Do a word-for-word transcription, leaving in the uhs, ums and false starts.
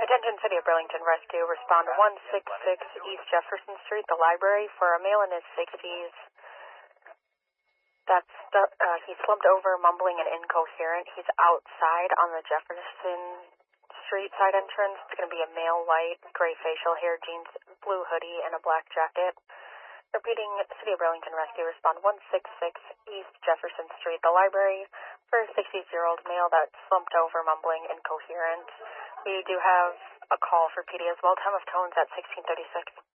Attention City of Burlington Rescue, respond to one six six East Jefferson Street, the library, for a male in his sixties. That's the, uh, he's slumped over, mumbling and incoherent. He's outside on the Jefferson Street side entrance. It's going to be a male, white, gray facial hair, jeans, blue hoodie, and a black jacket. Repeating, City of Burlington Rescue, respond one six six East Jefferson Street, the library, for a sixty-year-old male that's slumped over, mumbling, incoherent. We do have a call for P D as well. Time of tones at sixteen thirty-six.